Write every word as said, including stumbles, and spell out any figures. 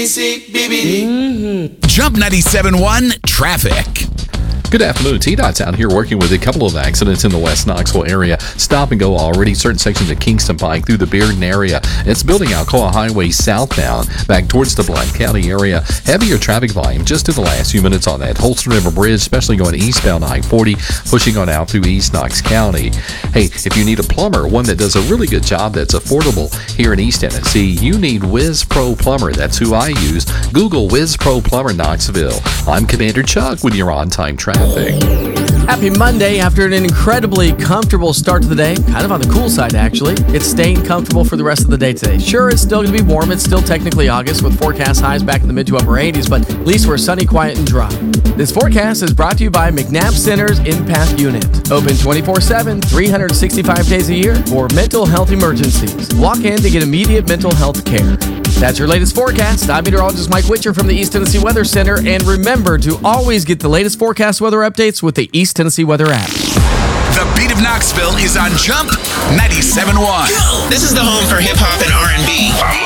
Mm-hmm. Jump ninety-seven point one traffic. Good afternoon. T DOT's out here working with a couple of accidents in the West Knoxville area. Stop and go already. Certain sections of Kingston Pike through the Bearden area. It's building Alcoa Highway southbound back towards the Blount County area. Heavier traffic volume just in the last few minutes on that Holston River Bridge, especially going eastbound I forty, pushing on out through East Knox County. Hey, if you need a plumber, one that does a really good job that's affordable here in East Tennessee, you need Wiz Pro Plumber. That's who I use. Google Wiz Pro Plumber Knoxville. I'm Commander Chuck with your on-time traffic. Happy Monday. After an incredibly comfortable start to the day, kind of on the cool side actually, it's staying comfortable for the rest of the day today. Sure, it's still going to be warm. It's still technically August with forecast highs back in the mid to upper eighties, but at least we're sunny, quiet, and dry. This forecast is brought to you by McNabb Center's InPath Unit. Open twenty-four seven, three hundred sixty-five days a year for mental health emergencies. Walk in to get immediate mental health care. That's your latest forecast. I'm meteorologist Mike Witcher from the East Tennessee Weather Center. And remember to always get the latest forecast weather updates with the East Tennessee Weather app. The beat of Knoxville is on Jump ninety-seven point one. This is the home for hip hop and R and B.